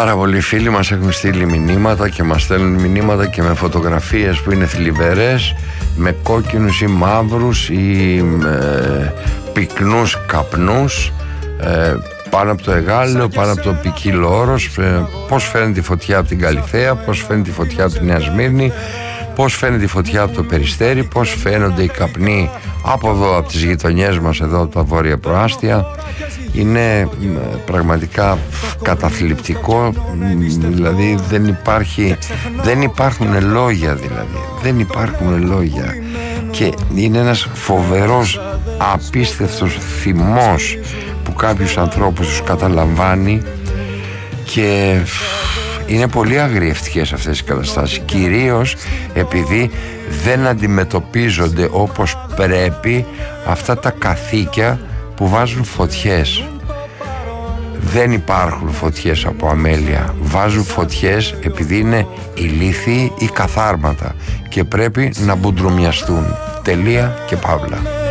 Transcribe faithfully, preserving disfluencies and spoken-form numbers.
Πάρα πολλοί φίλοι μας έχουν στείλει μηνύματα και μας στέλνουν μηνύματα και με φωτογραφίες που είναι θλιβερές, με κόκκινους ή μαύρους ή ε, πυκνούς καπνούς ε, πάνω από το Εγάλεο, πάνω από το Ποικίλο Όρος, ε, πώς φαίνεται η φωτιά από την Καλιθέα, πώς φαίνεται η φωτιά από τη Νέα Σμύρνη, πώς φαίνεται η φωτιά από το Περιστέρι, πώς φαίνονται οι καπνοί από εδώ, από τις γειτονιές μας εδώ, από τα βόρεια προάστια. Είναι πραγματικά καταθλιπτικό, δηλαδή δεν υπάρχει, δεν υπάρχουν λόγια, δηλαδή δεν υπάρχουν λόγια, και είναι ένας φοβερός, απίστευτος θυμός που κάποιους ανθρώπους τους καταλαμβάνει, και είναι πολύ αγριευτικές αυτές οι καταστάσεις, κυρίως επειδή δεν αντιμετωπίζονται όπως πρέπει αυτά τα καθήκια που βάζουν φωτιές. Δεν υπάρχουν φωτιές από αμέλεια, βάζουν φωτιές επειδή είναι ηλίθιοι ή καθάρματα και πρέπει να μπουντρουμιαστούν. Τελεία και παύλα.